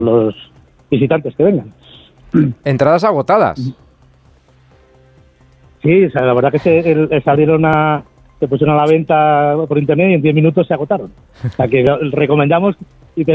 los visitantes que vengan. Entradas agotadas. Sí, o sea, la verdad que se pusieron a la venta por internet y en 10 minutos se agotaron. O sea, que recomendamos